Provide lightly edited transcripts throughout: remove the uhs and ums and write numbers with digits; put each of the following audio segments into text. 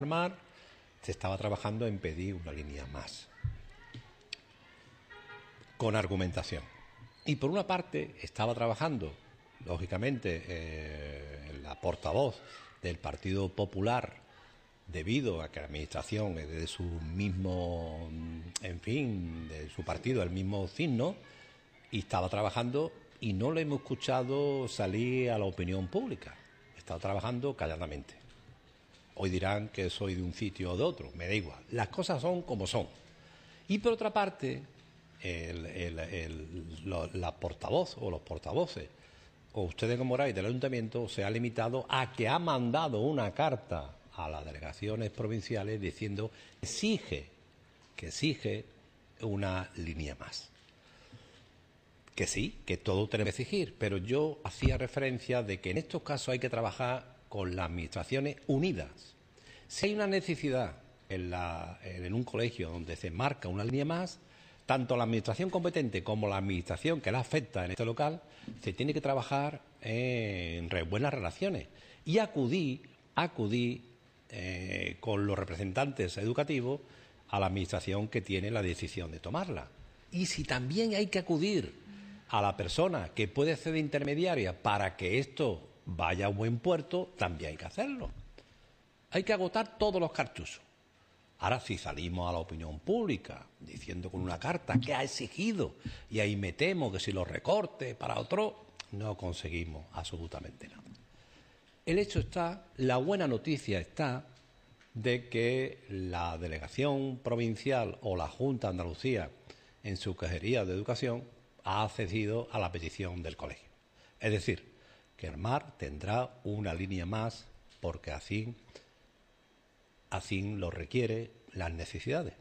Palmar se estaba trabajando en pedir una línea más, con argumentación. Y por una parte estaba trabajando, lógicamente, la portavoz del Partido Popular, debido a que la administración es de su mismo, en fin, de su partido, el mismo signo, y estaba trabajando y no le hemos escuchado salir a la opinión pública. Estaba trabajando calladamente. Hoy dirán que soy de un sitio o de otro, me da igual. Las cosas son como son. Y por otra parte, la portavoz o los portavoces, o ustedes como Moray del Ayuntamiento, se ha limitado a que ha mandado una carta a las delegaciones provinciales diciendo que exige una línea más. Que sí, que todo tenemos que exigir, pero yo hacía referencia de que en estos casos hay que trabajar con las administraciones unidas. Si hay una necesidad en un colegio donde se marca una línea más, tanto la administración competente como la administración que la afecta en este local, se tiene que trabajar en buenas relaciones y acudir con los representantes educativos a la administración que tiene la decisión de tomarla. Y si también hay que acudir a la persona que puede ser de intermediaria para que esto vaya a buen puerto, también hay que hacerlo. Hay que agotar todos los cartuchos. Ahora, si salimos a la opinión pública diciendo con una carta que ha exigido y ahí metemos que si los recortes para otro, no conseguimos absolutamente nada. El hecho está, la buena noticia está de que la delegación provincial o la Junta de Andalucía en su Consejería de Educación ha accedido a la petición del colegio. Es decir, que el MAR tendrá una línea más porque así lo requiere las necesidades.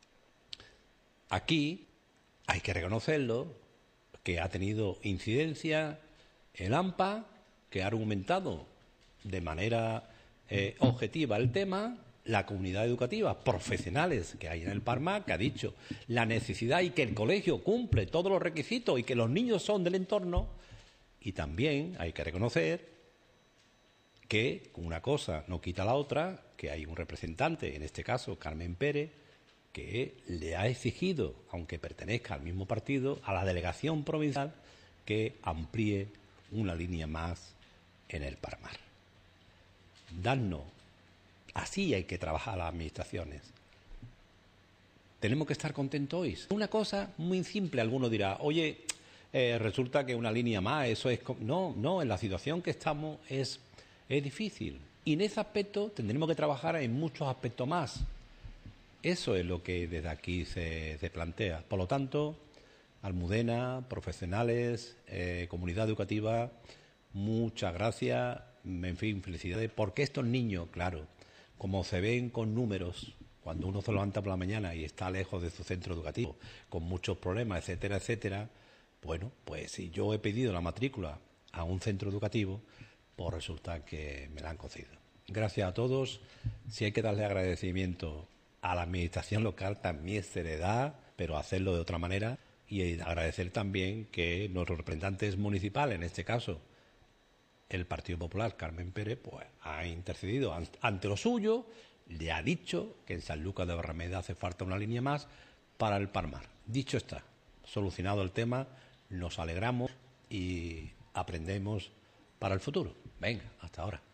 Aquí hay que reconocerlo, que ha tenido incidencia el AMPA, que ha argumentado de manera objetiva el tema, la comunidad educativa, profesionales que hay en el Palmar, que ha dicho la necesidad y que el colegio cumple todos los requisitos y que los niños son del entorno, y también hay que reconocer que una cosa no quita la otra, que hay un representante, en este caso Carmen Pérez, que le ha exigido, aunque pertenezca al mismo partido, a la delegación provincial que amplíe una línea más en el Palmar. Así hay que trabajar las administraciones. Tenemos que estar contentos hoy. Una cosa muy simple, alguno dirá, oye, resulta que una línea más, eso es... No, en la situación que estamos es difícil. Y en ese aspecto tendremos que trabajar en muchos aspectos más. Eso es lo que desde aquí se plantea. Por lo tanto, Almudena, profesionales, comunidad educativa, muchas gracias, en fin, felicidades, porque estos niños, claro, como se ven con números, cuando uno se levanta por la mañana y está lejos de su centro educativo, con muchos problemas, etcétera, etcétera, bueno, pues si yo he pedido la matrícula a un centro educativo, pues resulta que me la han concedido. Gracias a todos. Si hay que darle agradecimiento a la administración local, también se le da, pero hacerlo de otra manera, y agradecer también que nuestros representantes municipales, en este caso el Partido Popular, Carmen Pérez, pues ha intercedido ante lo suyo, le ha dicho que en Sanlúcar de Barrameda hace falta una línea más para el Palmar. Dicho está, solucionado el tema, nos alegramos y aprendemos para el futuro. Venga, hasta ahora.